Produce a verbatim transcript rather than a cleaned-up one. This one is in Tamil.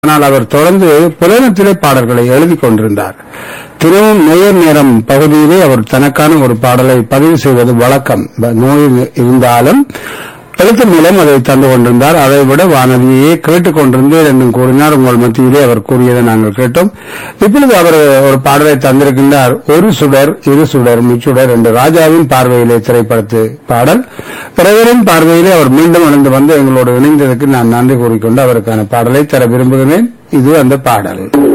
ஆனால் அவர் தொடர்ந்து புலனத்திலே பாடல்களை எழுதி கொண்டிருந்தார். தினமும் நேர் நேரம் பகுதியிலே அவர் தனக்கான ஒரு பாடலை பதிவு செய்வது வழக்கம். நோய் இருந்தாலும் எழுத்து மூலம் அதை தந்து கொண்டிருந்தார். அதை விட வானதியையே கேட்டுக் கொண்டிருந்தேன் என்றும் கூறினார். உங்கள் மத்தியிலே அவர் கூறியதை நாங்கள் கேட்டோம். இப்பொழுது அவர் ஒரு பாடலை தந்திருக்கின்றார். ஒரு சுடர், இரு சுடர், முச்சுடர் என்று ராஜாவின் பார்வையிலே திரைப்படத்து பாடல். பிறவரின் பார்வையிலே அவர் மீண்டும் இணைந்து வந்து எங்களோடு இணைந்ததற்கு நான் நன்றி கூறிக்கொண்டு அவருக்கான பாடலை தர விரும்புகிறேன். இது அந்த பாடல்.